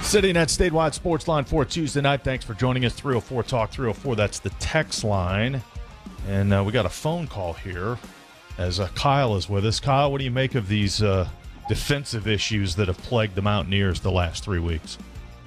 Sitting at Statewide Sports Line for Tuesday night. Thanks for joining us. 304 Talk 304. That's the text line. And we got a phone call here as Kyle is with us. Kyle, what do you make of these defensive issues that have plagued the Mountaineers the last 3 weeks?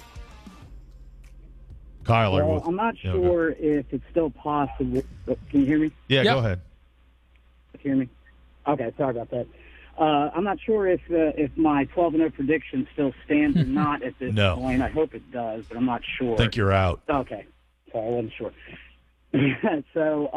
Kyle, well, I'm not sure if it's still possible. Can you hear me? Yeah, go ahead. Can you hear me? Okay, sorry about that. I'm not sure if my 12-0 prediction still stands or not at this point. I hope it does, but I'm not sure. I think you're out. Okay. Sorry, I wasn't sure. So,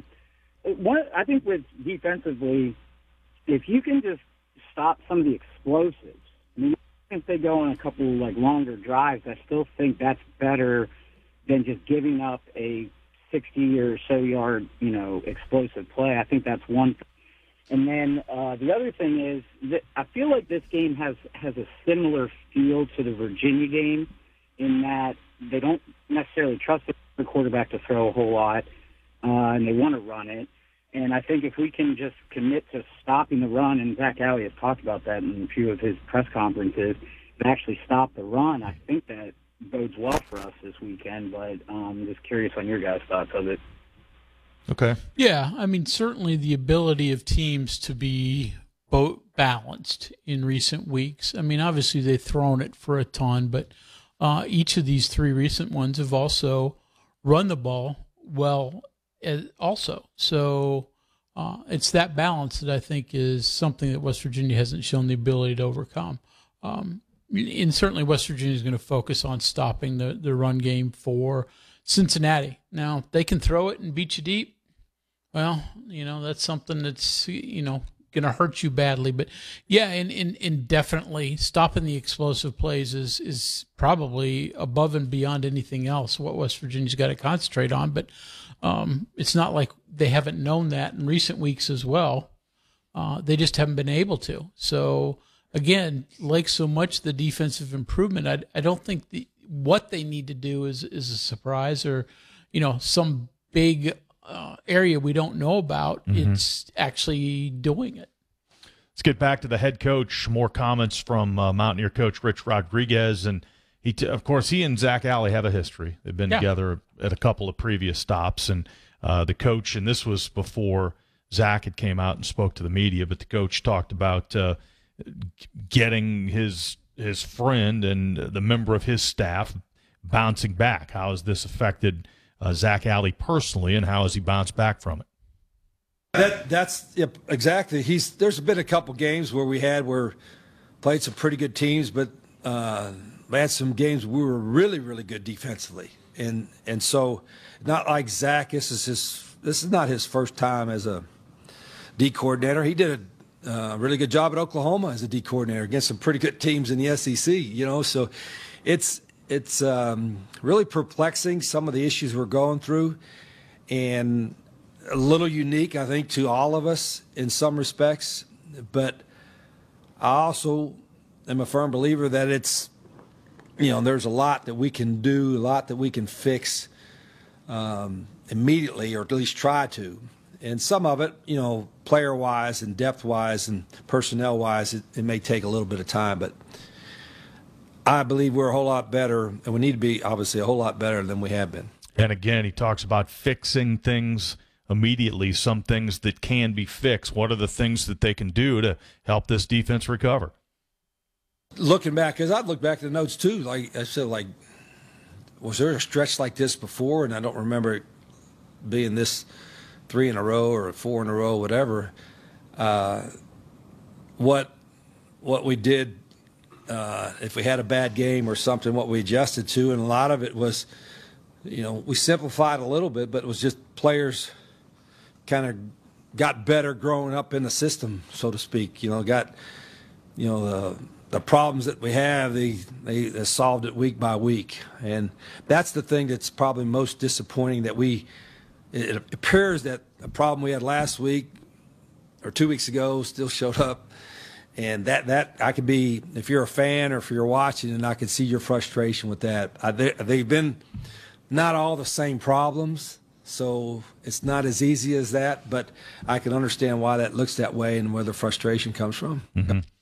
I think with defensively, if you can just stop some of the explosives, I mean, if they go on a couple longer drives, I still think that's better than just giving up a 60 or so yard, explosive play. I think that's one thing. And then the other thing is that I feel like this game has a similar feel to the Virginia game in that they don't necessarily trust the quarterback to throw a whole lot, and they want to run it. And I think if we can just commit to stopping the run, and Zach Alley has talked about that in a few of his press conferences, and actually stop the run, I think that bodes well for us this weekend. But I'm just curious on your guys' thoughts of it. Okay. Yeah, I mean, certainly the ability of teams to be both balanced in recent weeks. I mean, obviously they've thrown it for a ton, but each of these three recent ones have also run the ball well also. So it's that balance that I think is something that West Virginia hasn't shown the ability to overcome. And certainly West Virginia is going to focus on stopping the run game for Cincinnati. Now, they can throw it and beat you deep. Well, that's something that's, going to hurt you badly. But, yeah, and definitely stopping the explosive plays is probably above and beyond anything else what West Virginia's got to concentrate on. But it's not like they haven't known that in recent weeks as well. They just haven't been able to. So, again, like so much the defensive improvement, I don't think what they need to do is a surprise or, some big area we don't know about. Mm-hmm. It's actually doing it. Let's get back to the head coach. More comments from Mountaineer coach Rich Rodriguez. And, of course, he and Zach Alley have a history. They've been together at a couple of previous stops. And the coach, and this was before Zach had came out and spoke to the media, but the coach talked about getting his friend and the member of his staff bouncing back. How has this affected Zach Alley personally, and how has he bounced back from it? That's exactly. There's been a couple games where we played some pretty good teams, but we had some games we were really, really good defensively, and so not like Zach. This is not his first time as a D coordinator. He did a really good job at Oklahoma as a D coordinator against some pretty good teams in the SEC. So it's really perplexing, some of the issues we're going through, and a little unique, I think, to all of us in some respects. But I also am a firm believer that it's, there's a lot that we can do, a lot that we can fix immediately, or at least try to. And some of it, player-wise and depth-wise and personnel-wise, it may take a little bit of time, but I believe we're a whole lot better, and we need to be, obviously, a whole lot better than we have been. And again, he talks about fixing things immediately, some things that can be fixed. What are the things that they can do to help this defense recover? Looking back, because I look back at the notes too, like I said, was there a stretch like this before? And I don't remember it being this 3 in a row or 4 in a row, whatever. What we did, if we had a bad game or something, what we adjusted to, and a lot of it was, we simplified a little bit, but it was just players kind of got better growing up in the system, so to speak. The problems that we have, they solved it week by week, and that's the thing that's probably most disappointing. That it appears that a problem we had last week or 2 weeks ago still showed up. And that I could be, if you're a fan or if you're watching, and I could see your frustration with that. They've been not all the same problems, so it's not as easy as that. But I can understand why that looks that way and where the frustration comes from. Mm-hmm.